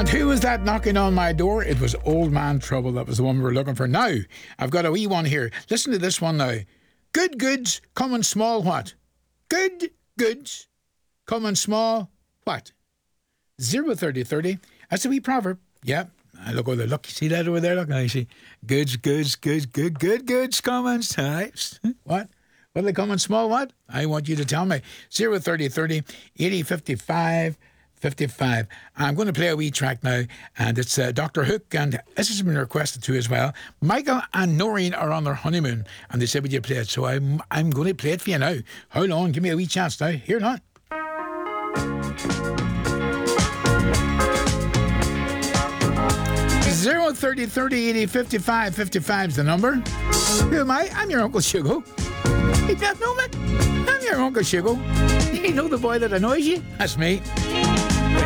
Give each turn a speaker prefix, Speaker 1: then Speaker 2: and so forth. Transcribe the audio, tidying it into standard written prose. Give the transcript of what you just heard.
Speaker 1: And who was that knocking on my door? It was Old Man Trouble. That was the one we were looking for. Now, I've got a wee one here. Listen to this one now. Good goods come in small what? Good goods come in small what? 03030. That's a wee proverb. Yeah. Look over there. Look, you see that over there? Look, I see. Goods come in size. What? What do they come in small what? I want you to tell me. 03030 8055 55. I'm going to play a wee track now, and it's Dr. Hook, and this has been requested too as well. Michael and Noreen are on their honeymoon, and they said, would you play it? So I'm going to play it for you now. How long? Give me a wee chance now. Here now. 03030 8055 55 is the number. Who am I? I'm your Uncle Shugo. You don't know me? I'm your Uncle Shugo. You know the boy that annoys you? That's me.